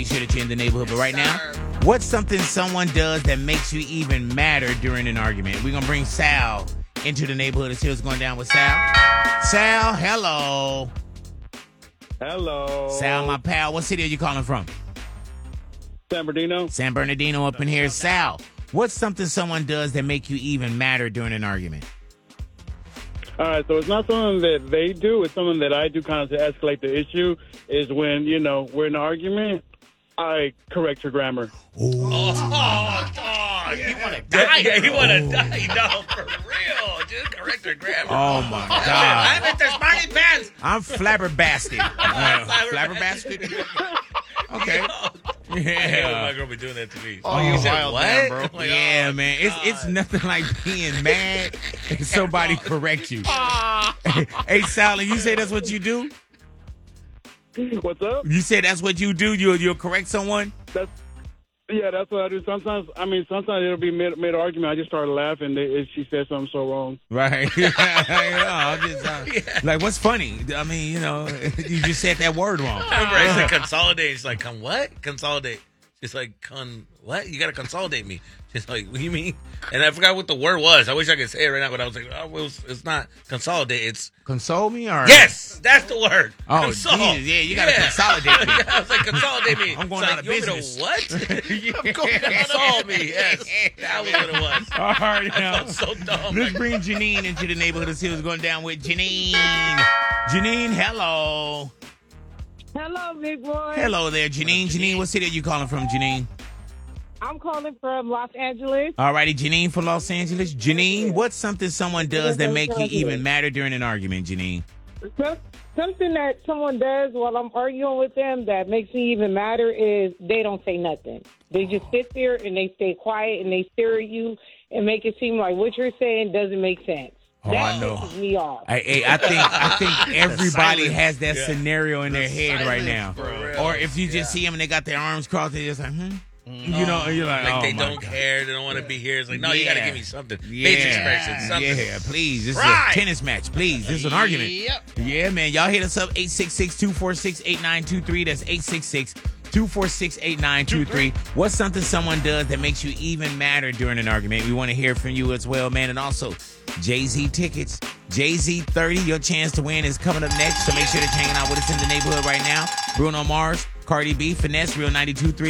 Make sure that you're in the neighborhood. But right now, what's something someone does that makes you even madder during an argument? We're going to bring Sal into the neighborhood and see what's going down with Sal. Sal, hello. Hello. Sal, my pal. What city are you calling from? San Bernardino. San Bernardino up in here. Sal, what's something someone does that make you even madder during an argument? All right, so it's not something that they do. It's something that I do kind of to escalate the issue is when, we're in an argument, I correct your grammar. You want to die? Yeah, you want to die? No, for real. Just correct your grammar. Oh, my God. I'm at the smarty pants. I'm flabbergasted. Flabbergasted? Okay. I hate when my girl be doing that to me. Oh, you said wild what? man, bro. Like, Yeah, man. It's nothing like being mad and somebody correct you. Hey, Sal, you say that's what you do? What's up? You say that's what you do? You'll correct someone? That's what I do. Sometimes it'll be mid-argument. I just start laughing if she says something so wrong. Right. I'm just, like, what's funny? I mean, you just said that word wrong. I remember I said consolidate. She's like, what? Consolidate. She's like, what? You got to consolidate me. She's like, what do you mean? And I forgot what the word was. I wish I could say it right now, but I was like, it's not consolidate. It's console me or? Yes, that's the word. Oh, console. Jesus, yeah, you got to consolidate me. I was like, consolidate me. I'm going out of business. What? I'm going to console me. Yes, that was what it was. All right, now. I felt so dumb. Let's bring Janine into the neighborhood to see what's going down with Janine. Janine, hello. Hello, big boy. Hello there, Janine. Janine, what city are you calling from, Janine? I'm calling from Los Angeles. All righty, Janine from Los Angeles. Janine, what's something someone does that make you even madder during an argument, Janine? Something that someone does while I'm arguing with them that makes me even madder is they don't say nothing. They just sit there and they stay quiet and they stare at you and make it seem like what you're saying doesn't make sense. Oh, that I know. pisses me off. I think everybody has that scenario in their head silence, right now. Or if you just see them and they got their arms crossed, they're just like, you're like, like oh, they my don't God. care. They don't want to be here. It's like, no, you got to give me something. Yeah. Face expression, something. Yeah, please. This Right. is a tennis match. Please. This is an argument. Yep. Yeah, man. Y'all hit us up, 866-246-8923. That's 866-246-8923. What's something someone does that makes you even madder during an argument? We want to hear from you as well, man. And also, Jay-Z tickets. Jay-Z 30, your chance to win is coming up next. So make sure that you're hanging out with us in the neighborhood right now. Bruno Mars, Cardi B, Finesse, Real 92.3.